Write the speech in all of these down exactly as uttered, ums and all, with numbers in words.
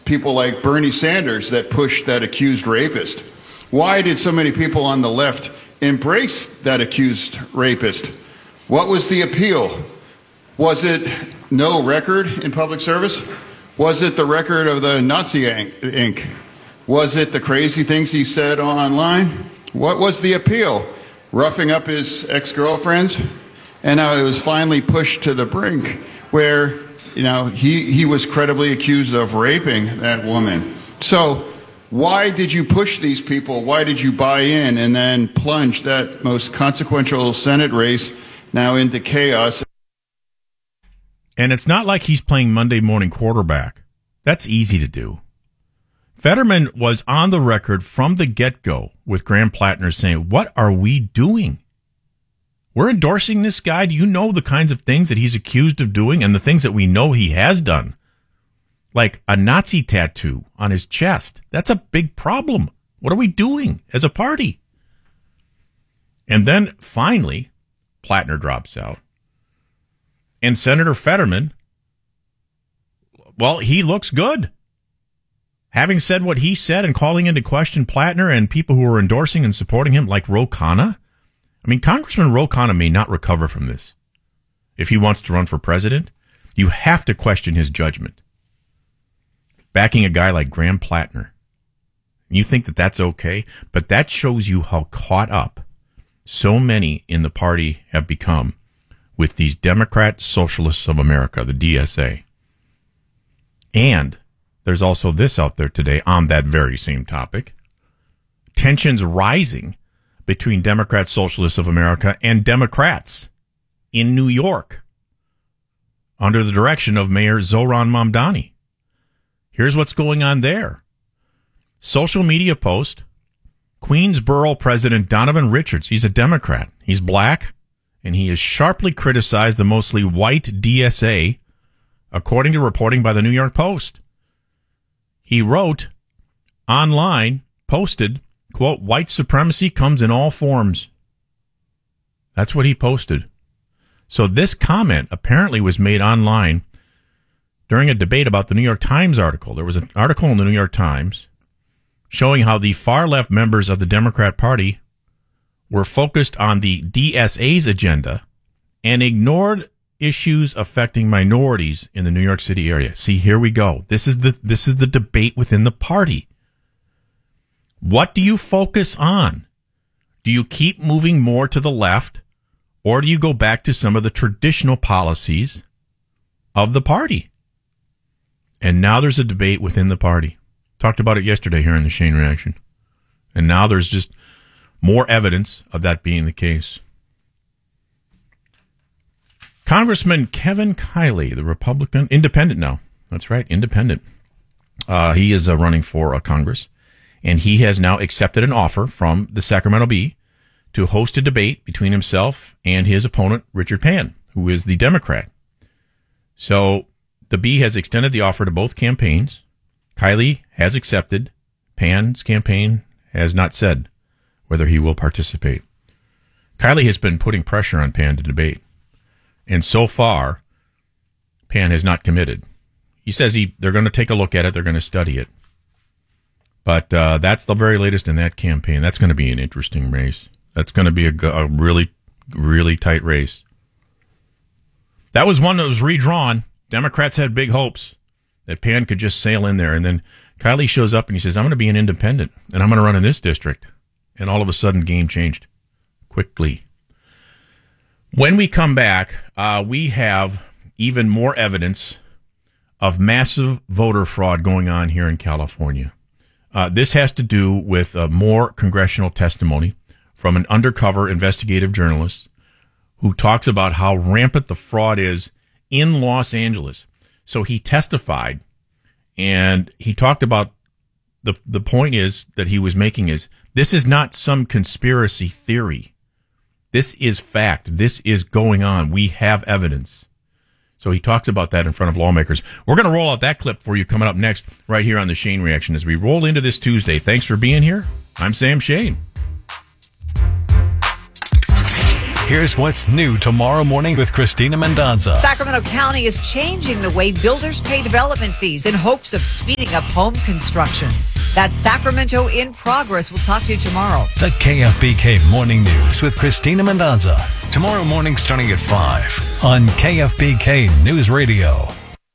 people like Bernie Sanders that pushed that accused rapist? Why did so many people on the left embrace that accused rapist? What was the appeal? Was it no record in public service? Was it the record of the Nazi ink? Was it the crazy things he said online? What was the appeal? Roughing up his ex-girlfriends? And now it was finally pushed to the brink where, you know, he, he was credibly accused of raping that woman. So why did you push these people? Why did you buy in and then plunge that most consequential Senate race now into chaos? And it's not like he's playing Monday morning quarterback. That's easy to do. Fetterman was on the record from the get-go with Graham Plattner saying, what are we doing? We're endorsing this guy. Do you know the kinds of things that he's accused of doing and the things that we know he has done? Like a Nazi tattoo on his chest. That's a big problem. What are we doing as a party? And then finally, Plattner drops out. And Senator Fetterman, well, he looks good. Having said what he said and calling into question Plattner and people who are endorsing and supporting him, like Ro Khanna. I mean, Congressman Ro Khanna may not recover from this. If he wants to run for president, you have to question his judgment. Backing a guy like Graham Plattner. You think that that's okay? But that shows you how caught up so many in the party have become with these Democrat Socialists of America, the D S A. And there's also this out there today on that very same topic. Tensions rising between Democrat Socialists of America and Democrats in New York under the direction of Mayor Zohran Mamdani. Here's what's going on there. Social media post. Queensboro President Donovan Richards, he's a Democrat. He's black, and he has sharply criticized the mostly white D S A, according to reporting by the New York Post. He wrote online, posted, quote, white supremacy comes in all forms. That's what he posted. So this comment apparently was made online during a debate about the New York Times article. There was an article in the New York Times showing how the far-left members of the Democrat Party were focused on the D S A's agenda and ignored issues affecting minorities in the New York City area. See, here we go. This is the this is the debate within the party. What do you focus on? Do you keep moving more to the left, or do you go back to some of the traditional policies of the party? And now there's a debate within the party. Talked about it yesterday here in the Shane Reaction. And now there's just more evidence of that being the case. Congressman Kevin Kiley, the Republican, independent now. That's right, independent. Uh, he is uh, running for uh, Congress, and he has now accepted an offer from the Sacramento Bee to host a debate between himself and his opponent, Richard Pan, who is the Democrat. So the Bee has extended the offer to both campaigns. Kiley has accepted. Pan's campaign has not said whether he will participate. Kiley has been putting pressure on Pan to debate. And so far, Pan has not committed. He says he they're going to take a look at it. They're going to study it. But uh, that's the very latest in that campaign. That's going to be an interesting race. That's going to be a, a really, really tight race. That was one that was redrawn. Democrats had big hopes that Pan could just sail in there. And then Kiley shows up and he says, I'm going to be an independent, and I'm going to run in this district. And all of a sudden, game changed quickly. When we come back, uh, we have even more evidence of massive voter fraud going on here in California. Uh, this has to do with uh, more congressional testimony from an undercover investigative journalist who talks about how rampant the fraud is in Los Angeles. So he testified, and he talked about the the point is that he was making is this is not some conspiracy theory. This is fact. This is going on. We have evidence. So he talks about that in front of lawmakers. We're going to roll out that clip for you coming up next right here on the Shane Reaction as we roll into this Tuesday. Thanks for being here. I'm Sam Shane. Here's what's new tomorrow morning with Christina Mendonza. Sacramento County is changing the way builders pay development fees in hopes of speeding up home construction. That's Sacramento in Progress. We'll talk to you tomorrow. The K F B K Morning News with Christina Mendonza. Tomorrow morning starting at five on K F B K News Radio.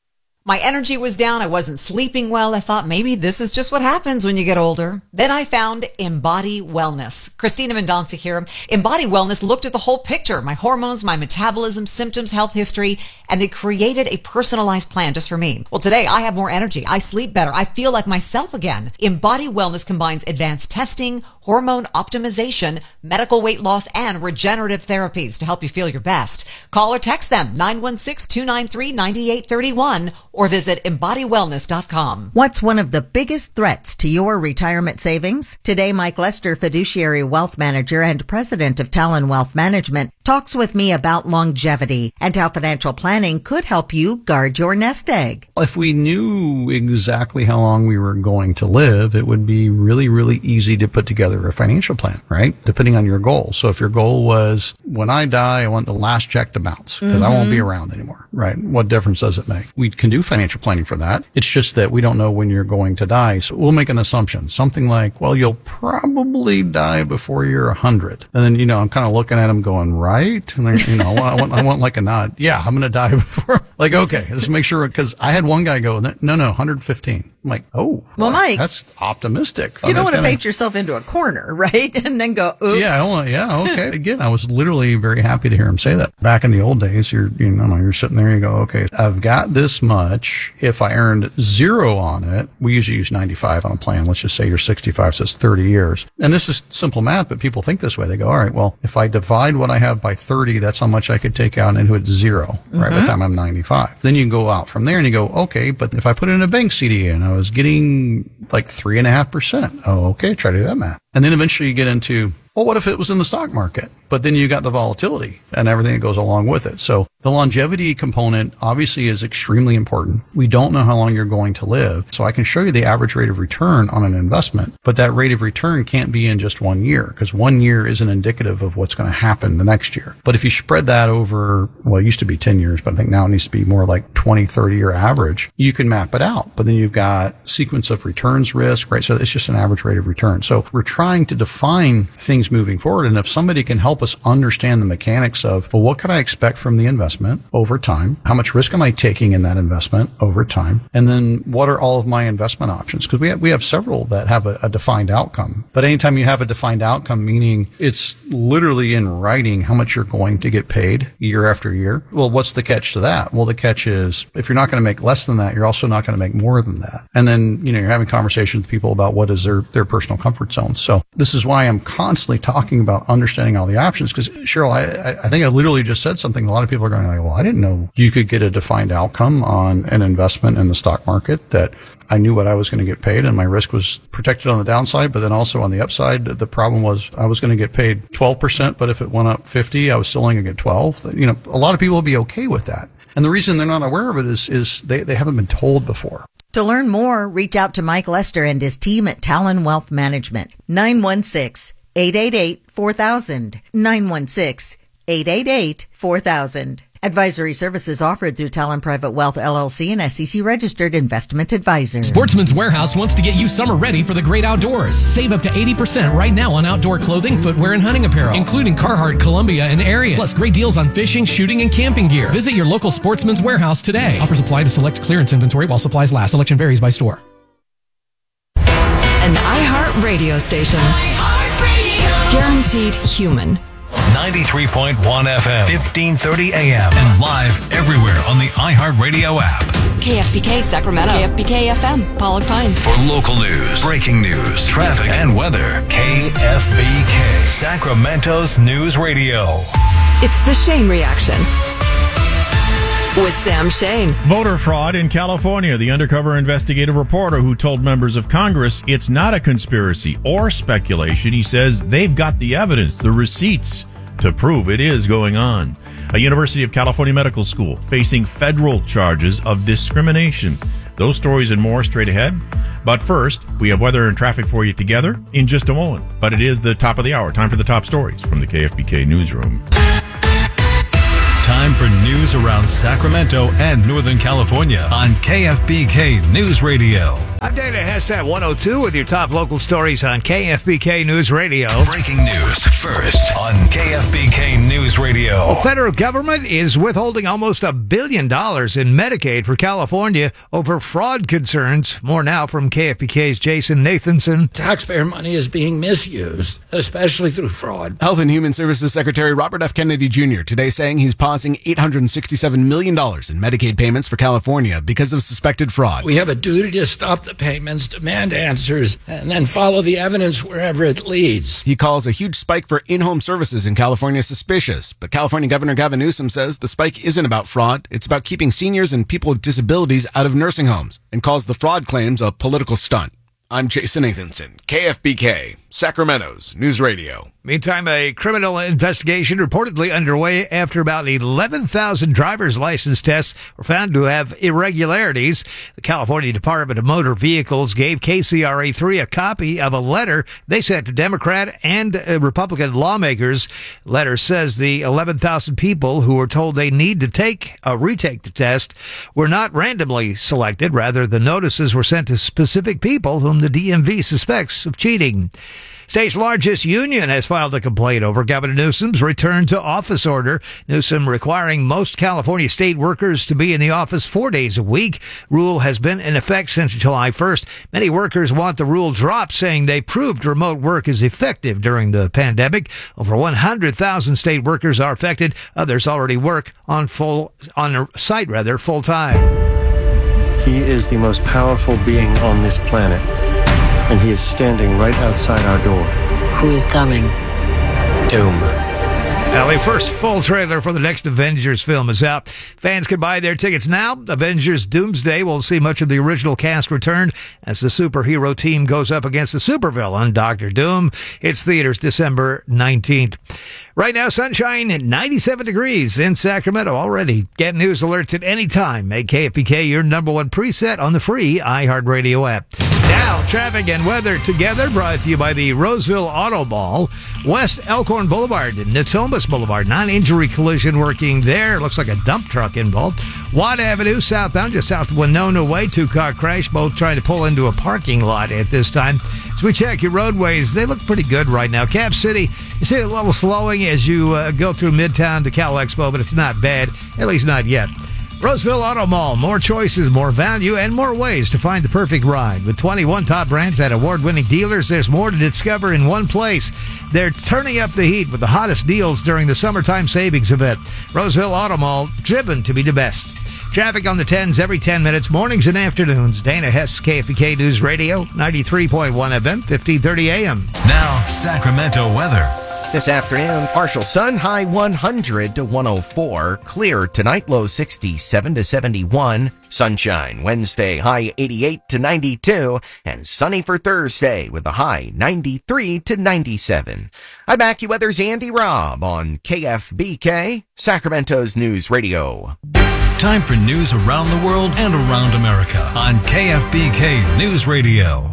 My energy was down. I wasn't sleeping well. I thought maybe this is just what happens when you get older. Then I found Embody Wellness. Christina Mendonca here. Embody Wellness looked at the whole picture, my hormones, my metabolism, symptoms, health history, and they created a personalized plan just for me. Well, today I have more energy. I sleep better. I feel like myself again. Embody Wellness combines advanced testing, hormone optimization, medical weight loss, and regenerative therapies to help you feel your best. Call or text them nine one six, two nine three, nine eight three one or visit embody wellness dot com. What's one of the biggest threats to your retirement savings? Today, Mike Lester, fiduciary wealth manager and president of Talon Wealth Management, talks with me about longevity and how financial planning could help you guard your nest egg. If we knew exactly how long we were going to live, it would be really, really easy to put together a financial plan, right? Depending on your goal. So if your goal was, when I die, I want the last check to bounce because mm-hmm. I won't be around anymore, right? What difference does it make? We can do financial planning for that. It's just that we don't know when you're going to die. So we'll make an assumption, something like, well, you'll probably die before you're a hundred. And then, you know, I'm kind of looking at them going, right? And then, you know, I want, I want, I want like a nod. Yeah, I'm going to die before. Like, okay, let's make sure, because I had one guy go, no, no, one hundred fifteen. I'm like, oh, well, Mike, that's optimistic. You don't want to paint yourself into a corner, right? And then go, oops. Yeah, well, yeah, okay. Again, I was literally very happy to hear him say that. Back in the old days, you're, you know, you're sitting there, you go, okay, I've got this much. If I earned zero on it, we usually use ninety-five on a plan. Let's just say you're sixty-five, so it's thirty years. And this is simple math, but people think this way. They go, all right, well, if I divide what I have by thirty, that's how much I could take out into it zero, mm-hmm. right, by the time I'm ninety-five. Then you can go out from there and you go, okay, but if I put in a bank C D and I was getting like three and a half percent, oh, okay, try to do that math. And then eventually you get into, well, what if it was in the stock market? But then you got the volatility and everything that goes along with it. So the longevity component obviously is extremely important. We don't know how long you're going to live. So I can show you the average rate of return on an investment, but that rate of return can't be in just one year because one year isn't indicative of what's going to happen the next year. But if you spread that over, well, it used to be ten years, but I think now it needs to be more like twenty, thirty year average, you can map it out. But then you've got sequence of returns risk, right? So it's just an average rate of return. So we're trying to define things moving forward. And if somebody can help us understand the mechanics of, well, what could I expect from the investment over time? How much risk am I taking in that investment over time? And then what are all of my investment options? Because we have, we have several that have a, a defined outcome. But anytime you have a defined outcome, meaning it's literally in writing how much you're going to get paid year after year. Well, what's the catch to that? Well, the catch is if you're not going to make less than that, you're also not going to make more than that. And then, you know, you're having conversations with people about what is their, their personal comfort zone. So this is why I'm constantly talking about understanding all the options. Because Cheryl, I, I think I literally just said something. A lot of people are going like, well, I didn't know you could get a defined outcome on an investment in the stock market, that I knew what I was going to get paid and my risk was protected on the downside, but then also on the upside, the problem was I was going to get paid twelve percent, but if it went up fifty, I was still only going to get twelve. You know, a lot of people will be okay with that. And the reason they're not aware of it is, is they, they haven't been told before. To learn more, reach out to Mike Lester and his team at Talon Wealth Management. nine one six, eight eight eight, four thousand. nine one six, eight eight eight, four thousand. Advisory services offered through Talon Private Wealth, L L C, and S E C registered investment advisor. Sportsman's Warehouse wants to get you summer ready for the great outdoors. Save up to eighty percent right now on outdoor clothing, footwear, and hunting apparel, including Carhartt, Columbia, and Ariat. Plus great deals on fishing, shooting, and camping gear. Visit your local Sportsman's Warehouse today. Offers apply to select clearance inventory while supplies last. Selection varies by store. An iHeart radio station. iHeart Radio. Guaranteed human. ninety-three point one F M, fifteen thirty A M, and live everywhere on the iHeartRadio app. K F B K Sacramento. K F B K F M, Pollock Pines. For local news, breaking news, traffic, and weather, K F B K, Sacramento's News Radio. It's the Shane Reaction with Sam Shane. Voter fraud in California. The undercover investigative reporter who told members of Congress it's not a conspiracy or speculation. He says they've got the evidence, the receipts, to prove it is going on. A University of California medical school facing federal charges of discrimination. Those stories and more straight ahead. But first, we have weather and traffic for you together in just a moment. But it is the top of the hour. Time for the top stories from the K F B K newsroom. Time for news around Sacramento and Northern California on K F B K News Radio. I'm Dana Hess at one oh two with your top local stories on K F B K News Radio. Breaking news first on K F B K News Radio. The federal government is withholding almost a billion dollars in Medicaid for California over fraud concerns. More now from K F B K's Jason Nathanson. Taxpayer money is being misused, especially through fraud. Health and Human Services Secretary Robert F. Kennedy Junior today saying he's pausing eight hundred sixty-seven million dollars in Medicaid payments for California because of suspected fraud. We have a duty to stop the payments, demand answers, and then follow the evidence wherever it leads. He calls a huge spike for in-home services in California suspicious, but California Governor Gavin Newsom says the spike isn't about fraud. It's about keeping seniors and people with disabilities out of nursing homes, and calls the fraud claims a political stunt. I'm Jason Nathanson, K F B K, Sacramento's News Radio. Meantime, a criminal investigation reportedly underway after about eleven thousand driver's license tests were found to have irregularities. The California Department of Motor Vehicles gave K C R A three a copy of a letter they sent to Democrat and uh, Republican lawmakers. The letter says the eleven thousand people who were told they need to take uh, retake the test were not randomly selected. Rather, the notices were sent to specific people whom the D M V suspects of cheating. State's largest union has filed a complaint over Governor Newsom's return to office order. Newsom requiring most California state workers to be in the office four days a week. Rule has been in effect since July first. Many workers want the rule dropped, saying they proved remote work is effective during the pandemic. Over one hundred thousand state workers are affected. Others already work on full on site rather full time. He is the most powerful being on this planet, and he is standing right outside our door. Who is coming? Doom. Now, the first full trailer for the next Avengers film is out. Fans can buy their tickets now. Avengers Doomsday will see much of the original cast return as the superhero team goes up against the supervillain, Doctor Doom. It's theaters December nineteenth. Right now, sunshine at ninety-seven degrees in Sacramento already. Get news alerts at any time. Make K F B K your number one preset on the free iHeartRadio app. Now, traffic and weather together, brought to you by the Roseville Auto Mall, West Elkhorn Boulevard and Natomas Boulevard. Non-injury collision working there. Looks like a dump truck involved. Watt Avenue, southbound, just south of Winona Way. Two-car crash, both trying to pull into a parking lot at this time. As we check your roadways, they look pretty good right now. Cap City, you see a little slowing as you uh, go through Midtown to Cal Expo, but it's not bad, at least not yet. Roseville Auto Mall, more choices, more value, and more ways to find the perfect ride. With twenty-one top brands at award-winning dealers, there's more to discover in one place. They're turning up the heat with the hottest deals during the summertime savings event. Roseville Auto Mall, driven to be the best. Traffic on the tens every ten minutes, mornings and afternoons. Dana Hess, K F B K News Radio, ninety-three point one F M, fifteen thirty A M. Now, Sacramento weather. This afternoon, partial sun, high one hundred to one oh four. Clear tonight, low sixty-seven to seventy-one. Sunshine Wednesday, high eighty-eight to ninety-two. And sunny for Thursday with a high ninety-three to ninety-seven. I'm AccuWeather's Andy Robb on K F B K, Sacramento's News Radio. Time for news around the world and around America on K F B K News Radio.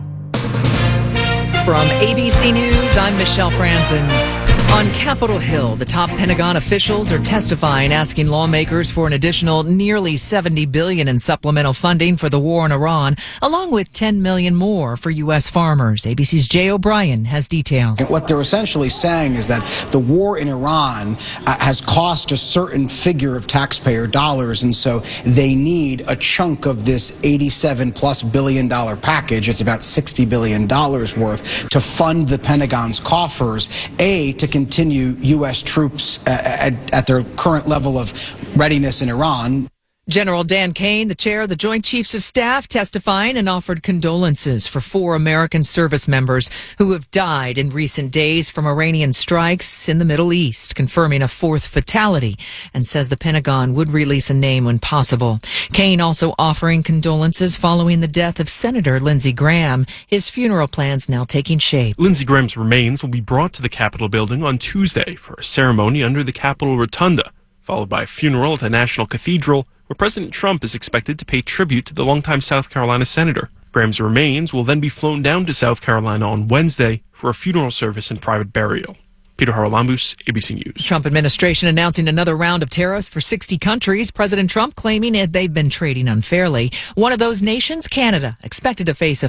From A B C News, I'm Michelle Franzen. On Capitol Hill, the top Pentagon officials are testifying, asking lawmakers for an additional nearly seventy billion dollars in supplemental funding for the war in Iran, along with ten million dollars more for U S farmers. A B C's Jay O'Brien has details. What they're essentially saying is that the war in Iran uh, has cost a certain figure of taxpayer dollars, and so they need a chunk of this eighty-seven plus billion dollar package. It's about sixty billion dollars worth to fund the Pentagon's coffers, A, to continue U S troops uh, at, at their current level of readiness in Iran. General Dan Kane, the chair of the Joint Chiefs of Staff, testifying and offered condolences for four American service members who have died in recent days from Iranian strikes in the Middle East, confirming a fourth fatality, and says the Pentagon would release a name when possible. Kane also offering condolences following the death of Senator Lindsey Graham. His funeral plans now taking shape. Lindsey Graham's remains will be brought to the Capitol building on Tuesday for a ceremony under the Capitol Rotunda, followed by a funeral at the National Cathedral, where President Trump is expected to pay tribute to the longtime South Carolina senator. Graham's remains will then be flown down to South Carolina on Wednesday for a funeral service and private burial. Peter Haralambous, A B C News. Trump administration announcing another round of tariffs for sixty countries. President Trump claiming that they've been trading unfairly. One of those nations, Canada, expected to face a